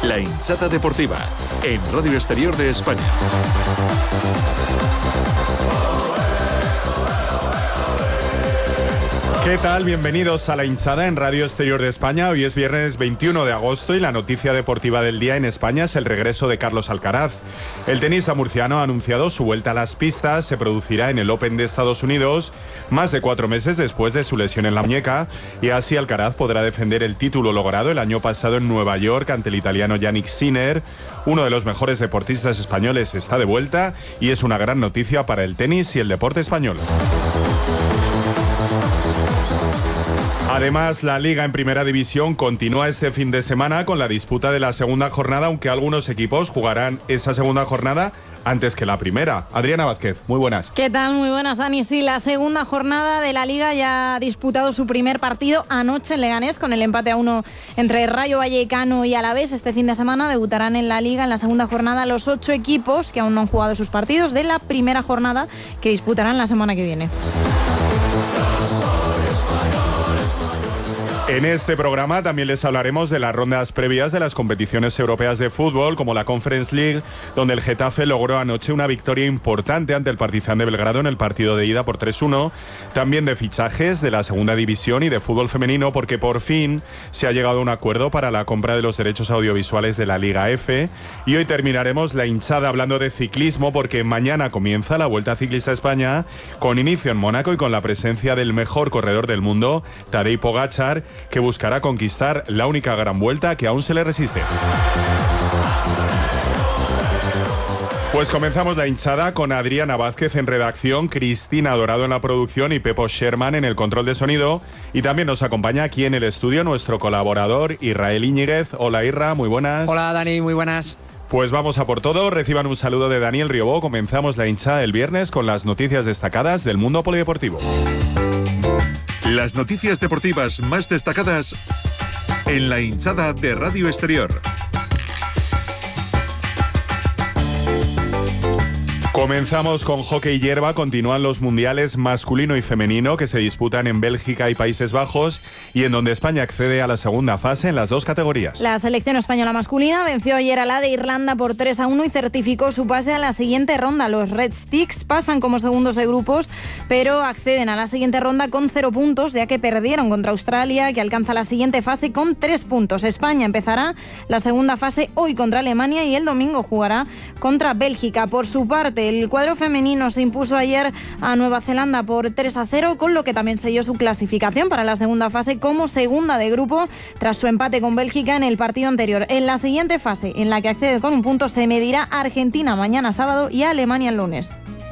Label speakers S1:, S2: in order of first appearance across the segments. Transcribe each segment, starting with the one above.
S1: La hinchada deportiva, en Radio Exterior de España.
S2: ¿Qué tal? Bienvenidos a La Hinchada en Radio Exterior de España. Hoy es viernes 21 de agosto y la noticia deportiva del día en España es el regreso de Carlos Alcaraz. El tenista murciano ha anunciado su vuelta a las pistas. Se producirá en el Open de Estados Unidos más de 4 meses después de su lesión en la muñeca, y así Alcaraz podrá defender el título logrado el año pasado en Nueva York ante el italiano Yannick Sinner. Uno de los mejores deportistas españoles está de vuelta y es una gran noticia para el tenis y el deporte español. Además, la Liga en Primera División continúa este fin de semana con la disputa de la segunda jornada, aunque algunos equipos jugarán esa segunda jornada antes que la primera. Adriana Vázquez, muy buenas.
S3: ¿Qué tal? Muy buenas, Dani. Sí, la segunda jornada de la Liga ya ha disputado su primer partido anoche en Leganés con el empate a 1 entre Rayo Vallecano y Alavés. Este fin de semana debutarán en la Liga en la segunda jornada los 8 equipos que aún no han jugado sus partidos de la primera jornada que disputarán la semana que viene.
S2: En este programa también les hablaremos de las rondas previas de las competiciones europeas de fútbol, como la Conference League, donde el Getafe logró anoche una victoria importante ante el Partizan de Belgrado en el partido de ida por 3-1. También de fichajes de la segunda división y de fútbol femenino, porque por fin se ha llegado a un acuerdo para la compra de los derechos audiovisuales de la Liga F. Y hoy terminaremos la hinchada hablando de ciclismo, porque mañana comienza la Vuelta Ciclista a España, con inicio en Mónaco y con la presencia del mejor corredor del mundo, Tadej Pogačar, que buscará conquistar la única gran vuelta que aún se le resiste. Pues comenzamos la hinchada con Adriana Vázquez en redacción, Cristina Dorado en la producción y Pepo Sherman en el control de sonido. Y también nos acompaña aquí en el estudio nuestro colaborador Israel Íñiguez. Hola Irra, muy buenas.
S4: Hola Dani, muy buenas.
S2: Pues vamos a por todo. Reciban un saludo de Daniel Riobó. Comenzamos la hinchada del viernes con las noticias destacadas del mundo polideportivo.
S1: Las noticias deportivas más destacadas en la hinchada de Radio Exterior.
S2: Comenzamos con hockey hierba. Continúan los mundiales masculino y femenino que se disputan en Bélgica y Países Bajos y en donde España accede a la segunda fase en las dos categorías.
S3: La selección española masculina venció ayer a la de Irlanda por 3-1 y certificó su pase a la siguiente ronda. Los Red Sticks pasan como segundos de grupos, pero acceden a la siguiente ronda con 0 puntos, ya que perdieron contra Australia, que alcanza la siguiente fase con 3 puntos. España empezará la segunda fase hoy contra Alemania y el domingo jugará contra Bélgica. Por su parte, el cuadro femenino se impuso ayer a Nueva Zelanda por 3-0, con lo que también selló su clasificación para la segunda fase como segunda de grupo tras su empate con Bélgica en el partido anterior. En la siguiente fase, en la que accede con un punto, se medirá a Argentina mañana sábado y a Alemania el lunes.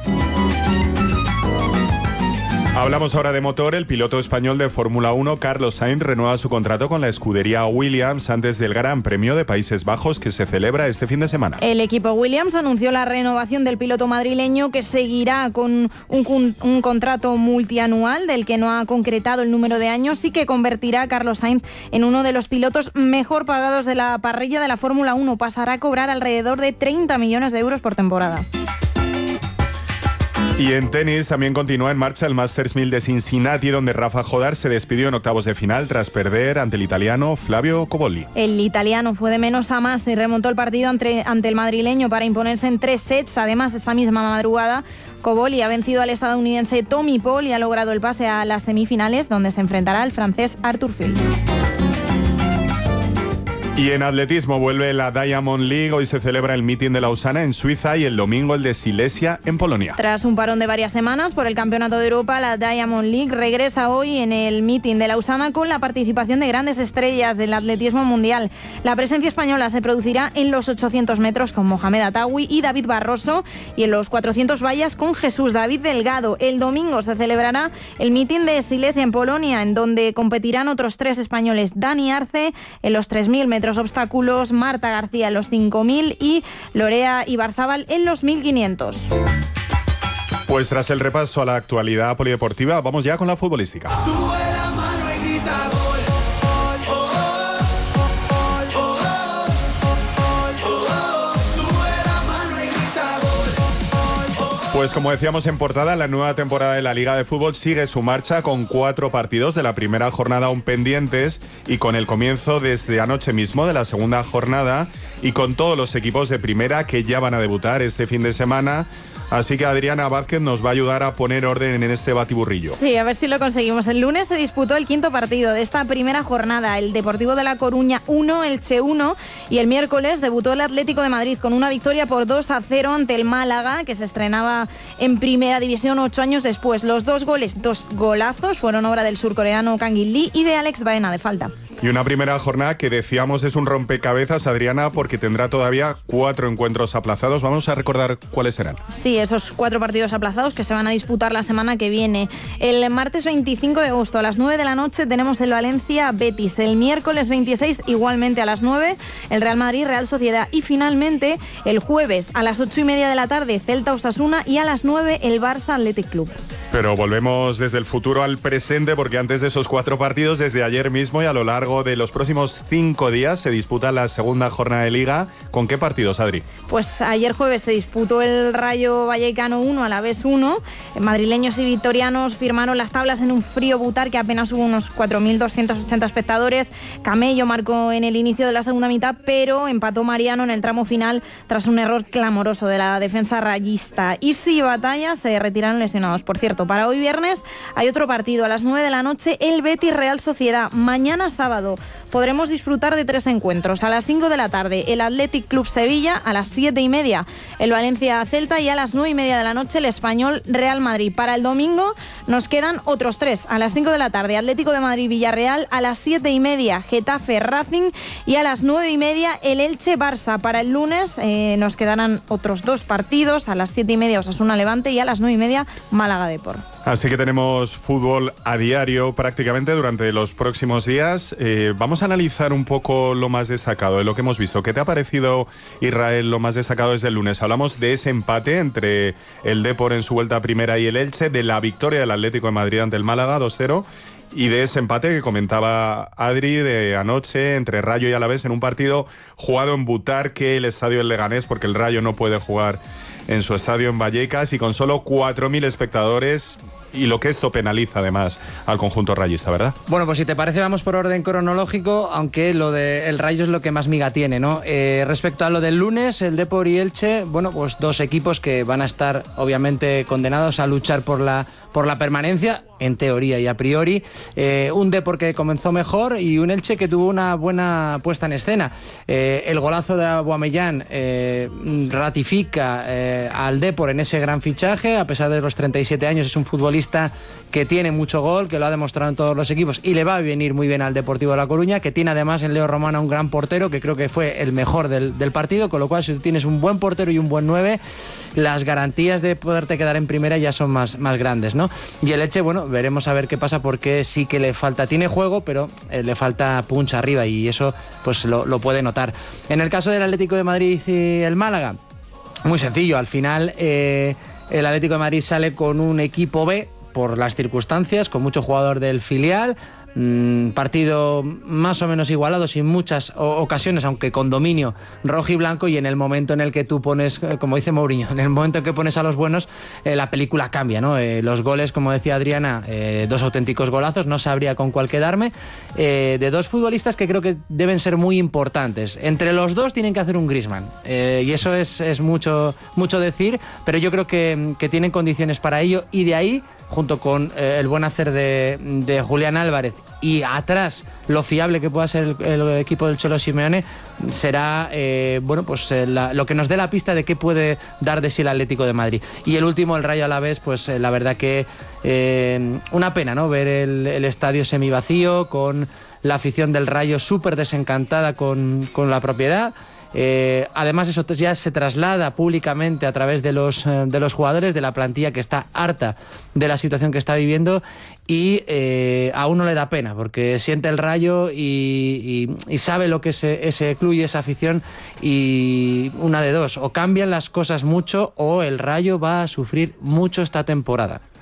S2: Hablamos ahora de motor. El piloto español de Fórmula 1, Carlos Sainz, renueva su contrato con la escudería Williams antes del Gran Premio de Países Bajos que se celebra este fin de semana.
S3: El equipo Williams anunció la renovación del piloto madrileño, que seguirá con un contrato multianual del que no ha concretado el número de años y que convertirá a Carlos Sainz en uno de los pilotos mejor pagados de la parrilla de la Fórmula 1. Pasará a cobrar alrededor de 30 millones de euros por temporada.
S2: Y en tenis también continúa en marcha el Masters 1000 de Cincinnati, donde Rafa Jodar se despidió en octavos de final tras perder ante el italiano Flavio Cobolli.
S3: El italiano fue de menos a más y remontó el partido ante el madrileño para imponerse en 3 sets. Además, esta misma madrugada, Cobolli ha vencido al estadounidense Tommy Paul y ha logrado el pase a las semifinales, donde se enfrentará al francés Arthur Fils.
S2: Y en atletismo vuelve la Diamond League. Hoy se celebra el meeting de Lausana en Suiza y el domingo el de Silesia en Polonia.
S3: Tras un parón de varias semanas por el Campeonato de Europa, la Diamond League regresa hoy en el meeting de Lausana con la participación de grandes estrellas del atletismo mundial. La presencia española se producirá en los 800 metros con Mohamed Atawi y David Barroso y en los 400 vallas con Jesús David Delgado. El domingo se celebrará el meeting de Silesia en Polonia, en donde competirán otros 3 españoles: Dani Arce en los 3.000 metros obstáculos, Marta García en los 5.000 y Lorea Ibarzábal en los 1.500.
S2: Pues tras el repaso a la actualidad polideportiva, vamos ya con la futbolística. Pues como decíamos en portada, la nueva temporada de la Liga de Fútbol sigue su marcha con 4 partidos de la primera jornada aún pendientes y con el comienzo desde anoche mismo de la segunda jornada y con todos los equipos de primera que ya van a debutar este fin de semana. Así que Adriana Vázquez nos va a ayudar a poner orden en este batiburrillo.
S3: Sí, a ver si lo conseguimos. El lunes se disputó el 5.º partido de esta primera jornada. El Deportivo de La Coruña 1, Elche 1. Y el miércoles debutó el Atlético de Madrid con una victoria por 2-0 ante el Málaga, que se estrenaba en Primera División 8 años después. Los 2 goles, 2 golazos, fueron obra del surcoreano Kang In Lee y de Alex Baena de falta.
S2: Y una primera jornada que decíamos es un rompecabezas, Adriana, porque tendrá todavía 4 encuentros aplazados. Vamos a recordar cuáles serán.
S3: Sí, esos 4 partidos aplazados que se van a disputar la semana que viene. El martes 25 de agosto a las 9 de la noche tenemos el Valencia-Betis. El miércoles 26 igualmente a las 9 el Real Madrid-Real Sociedad. Y finalmente el jueves a las 8:30 de la tarde Celta-Osasuna y a las 9 el Barça-Athletic Club.
S2: Pero volvemos desde el futuro al presente porque antes de esos 4 partidos, desde ayer mismo y a lo largo de los próximos 5 días se disputa la segunda jornada de Liga. ¿Con qué partidos, Adri?
S3: Pues ayer jueves se disputó el Rayo Vallecano 1, Alavés 1. Madrileños y vitorianos firmaron las tablas en un frío Butar que apenas hubo unos 4.280 espectadores. Camello marcó en el inicio de la segunda mitad, pero empató Mariano en el tramo final tras un error clamoroso de la defensa rayista. Isi y Batalla se retiraron lesionados. Por cierto, para hoy viernes hay otro partido a las 9 de la noche, el Betis-Real Sociedad. Mañana sábado podremos disfrutar de 3 encuentros. A las 5 de la tarde el Athletic Club Sevilla, a las 7:30 el Valencia-Celta y a las 9:30 de la noche el Español-Real Madrid. Para el domingo nos quedan otros 3. A las 5 de la tarde Atlético de Madrid-Villarreal, a las 7:30 Getafe-Racing y a las 9:30 el Elche-Barça. Para el lunes nos quedarán otros 2 partidos, a las 7:30 Osasuna-Levante y a las 9:30 Málaga-Depor.
S2: Así que tenemos fútbol a diario prácticamente durante los próximos días. Vamos a analizar un poco lo más destacado de lo que hemos visto. ¿Qué te ha parecido, Israel, lo más destacado desde el lunes? Hablamos de ese empate entre el Depor en su vuelta a primera y el Elche, de la victoria del Atlético de Madrid ante el Málaga 2-0 y de ese empate que comentaba Adri de anoche entre Rayo y Alavés en un partido jugado en Butarque, el estadio del Leganés, porque el Rayo no puede jugar en su estadio en Vallecas y con solo 4.000 espectadores. Y lo que esto penaliza además al conjunto rayista, ¿verdad?
S4: Bueno, pues si te parece vamos por orden cronológico, aunque lo del Rayo es lo que más miga tiene, ¿no? Respecto a lo del lunes, el Depor y Elche, bueno, pues 2 equipos que van a estar obviamente condenados a luchar por la permanencia, en teoría y a priori. Un Depor que comenzó mejor y un Elche que tuvo una buena puesta en escena. El golazo de Aubameyang ratifica al Depor en ese gran fichaje. A pesar de los 37 años, es un futbolista que tiene mucho gol, que lo ha demostrado en todos los equipos y le va a venir muy bien al Deportivo de La Coruña, que tiene además en Leo Romana un gran portero, que creo que fue el mejor del partido, con lo cual si tú tienes un buen portero y un buen 9, las garantías de poderte quedar en primera ya son más grandes, ¿no? Y el Elche, bueno, veremos a ver qué pasa, porque sí que le falta, tiene juego, pero le falta punch arriba y eso pues lo puede notar. En el caso del Atlético de Madrid y el Málaga, muy sencillo, al final el Atlético de Madrid sale con un equipo B por las circunstancias, con mucho jugador del filial. Partido más o menos igualado, sin muchas ocasiones, aunque con dominio rojiblanco, y en el momento en el que tú pones, como dice Mourinho, en el momento en que pones a los buenos, la película cambia, ¿no? Los goles, como decía Adriana, 2 auténticos golazos, no sabría con cuál quedarme, de 2 futbolistas que creo que deben ser muy importantes. Entre los 2 tienen que hacer un Griezmann, y eso es mucho decir, pero yo creo que tienen condiciones para ello, y de ahí, junto con el buen hacer de Julián Álvarez y atrás lo fiable que pueda ser el equipo del Cholo Simeone, será lo que nos dé la pista de qué puede dar de sí el Atlético de Madrid. Y el último, el Rayo Alavés, pues la verdad que una pena, ¿no? Ver el estadio semivacío, con la afición del Rayo súper desencantada con la propiedad. Además eso ya se traslada públicamente a través de los jugadores, de la plantilla, que está harta de la situación que está viviendo, y a uno le da pena porque siente el Rayo y sabe lo que es ese club y esa afición, y una de dos: o cambian las cosas mucho o el Rayo va a sufrir mucho esta temporada.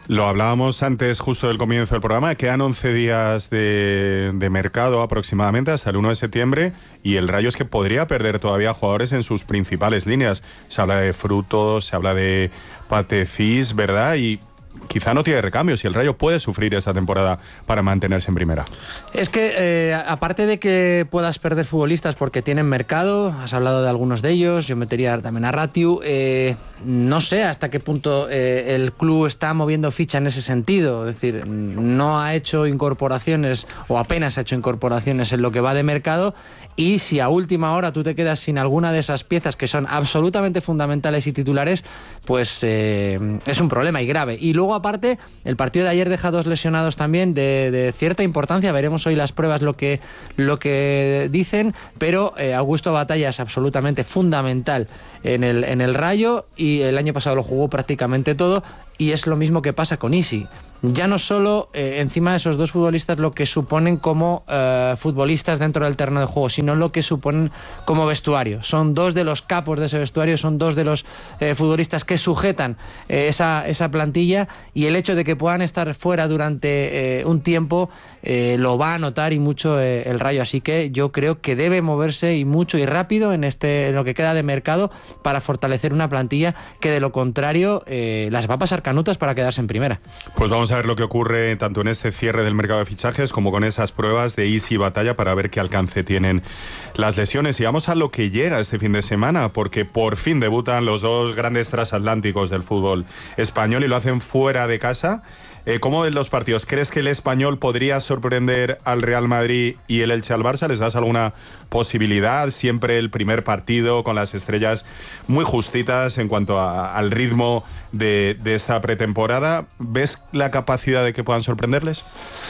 S2: Lo hablábamos antes, justo del comienzo del programa, quedan 11 días de mercado aproximadamente hasta el 1 de septiembre y el Rayo es que podría perder todavía jugadores en sus principales líneas. Se habla de Frutos, se habla de Patefis, ¿verdad? Y quizá no tiene recambios y el Rayo puede sufrir esta temporada para mantenerse en primera.
S4: Es que aparte de que puedas perder futbolistas porque tienen mercado, has hablado de algunos de ellos, yo metería también a Ratiu, no sé hasta qué punto el club está moviendo ficha en ese sentido, es decir, no ha hecho incorporaciones o apenas ha hecho incorporaciones en lo que va de mercado. Y si a última hora tú te quedas sin alguna de esas piezas que son absolutamente fundamentales y titulares, pues es un problema y grave. Y luego aparte, el partido de ayer deja 2 lesionados también de cierta importancia. Veremos hoy las pruebas lo que dicen, pero Augusto Batalla es absolutamente fundamental en el Rayo y el año pasado lo jugó prácticamente todo y es lo mismo que pasa con Isi. Ya no solo encima de esos 2 futbolistas lo que suponen como futbolistas dentro del terreno de juego, sino lo que suponen como vestuario. Son 2 de los capos de ese vestuario, son 2 de los futbolistas que sujetan esa plantilla y el hecho de que puedan estar fuera durante un tiempo lo va a notar y mucho el Rayo. Así que yo creo que debe moverse y mucho y rápido en lo que queda de mercado para fortalecer una plantilla que de lo contrario las va a pasar canutas para quedarse en primera.
S2: Pues vamos a ver lo que ocurre tanto en este cierre del mercado de fichajes como con esas pruebas de Isi y Batalla para ver qué alcance tienen las lesiones. Y vamos a lo que llega este fin de semana, porque por fin debutan los 2 grandes transatlánticos del fútbol español y lo hacen fuera de casa. ¿Cómo ven los partidos? ¿Crees que el Español podría sorprender al Real Madrid y el Elche al Barça? ¿Les das alguna posibilidad? Siempre el primer partido con las estrellas muy justitas en cuanto al ritmo de esta pretemporada. ¿Ves la capacidad de que puedan sorprenderles?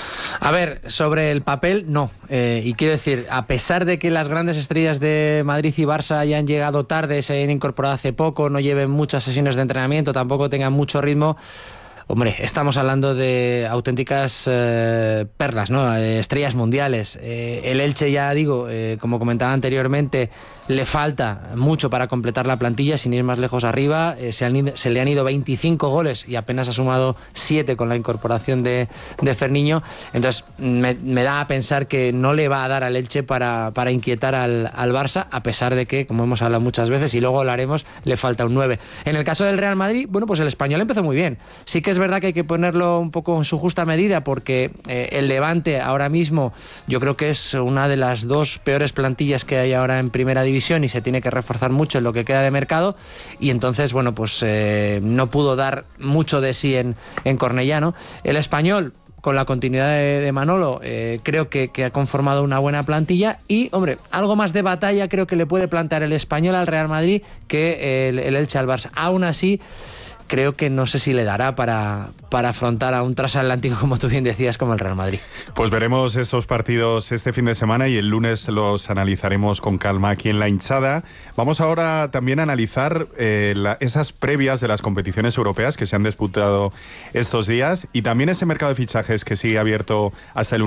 S4: A ver, sobre el papel, no. Y quiero decir, a pesar de que las grandes estrellas de Madrid y Barça hayan llegado tarde, se hayan incorporado hace poco, no lleven muchas sesiones de entrenamiento, tampoco tengan mucho ritmo, hombre, estamos hablando de auténticas perlas, ¿no? Estrellas mundiales. El Elche, ya digo, como comentaba anteriormente, le falta mucho para completar la plantilla, sin ir más lejos arriba. Se le han ido 25 goles y apenas ha sumado 7 con la incorporación de Ferniño. Entonces me da a pensar que no le va a dar al Elche para inquietar al Barça, a pesar de que, como hemos hablado muchas veces y luego lo haremos, le falta un 9. En el caso del Real Madrid, bueno, pues el Español empezó muy bien. Sí que es verdad que hay que ponerlo un poco en su justa medida porque el Levante ahora mismo yo creo que es una de las 2 peores plantillas que hay ahora en primera división y se tiene que reforzar mucho en lo que queda de mercado y entonces, bueno, pues no pudo dar mucho de sí en Cornellá, ¿no? El Español, con la continuidad de Manolo, creo que ha conformado una buena plantilla y, hombre, algo más de batalla creo que le puede plantear el Español al Real Madrid que el Elche al Barça. Aún así, creo que no sé si le dará para afrontar a un transatlántico, como tú bien decías, como el Real Madrid.
S2: Pues veremos estos partidos este fin de semana y el lunes los analizaremos con calma aquí en La Hinchada. Vamos ahora también a analizar esas previas de las competiciones europeas que se han disputado estos días y también ese mercado de fichajes que sigue abierto hasta el